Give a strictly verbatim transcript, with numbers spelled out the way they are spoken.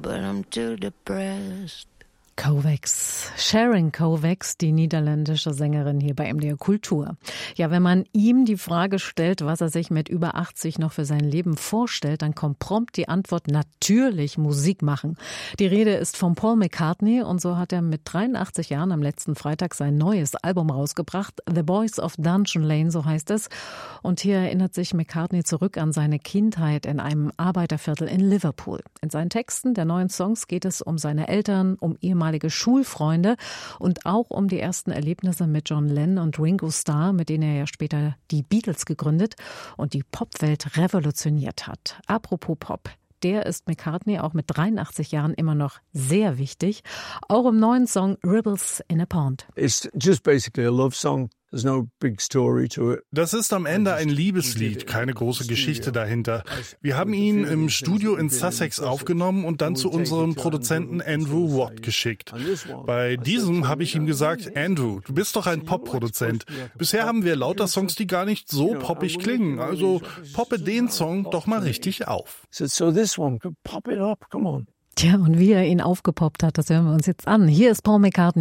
but I'm too depressed. Kovacs, Sharon Kovacs, die niederländische Sängerin hier bei M D R Kultur. Ja, wenn man ihm die Frage stellt, was er sich mit über achtzig noch für sein Leben vorstellt, dann kommt prompt die Antwort: natürlich Musik machen. Die Rede ist von Paul McCartney und so hat er mit dreiundachtzig Jahren am letzten Freitag sein neues Album rausgebracht. The Boys of Dungeon Lane, so heißt es. Und hier erinnert sich McCartney zurück an seine Kindheit in einem Arbeiterviertel in Liverpool. In seinen Texten der neuen Songs geht es um seine Eltern, um ehemalige Schulfreunde und auch um die ersten Erlebnisse mit John Lennon und Ringo Starr, mit denen er ja später die Beatles gegründet und die Popwelt revolutioniert hat. Apropos Pop, der ist McCartney auch mit dreiundachtzig Jahren immer noch sehr wichtig. Auch im neuen Song Ripples in a Pond. It's just basically a love song. There's no big story to it. Das ist am Ende ein Liebeslied, keine große Geschichte dahinter. Wir haben ihn im Studio in Sussex aufgenommen und dann zu unserem Produzenten Andrew Watt geschickt. Bei diesem habe ich ihm gesagt: Andrew, du bist doch ein Popproduzent. Bisher haben wir lauter Songs, die gar nicht so poppig klingen. Also poppe den Song doch mal richtig auf. So this one, pop it up, come on. Tja, und wie er ihn aufgepoppt hat, das hören wir uns jetzt an. Hier ist Paul McCartney.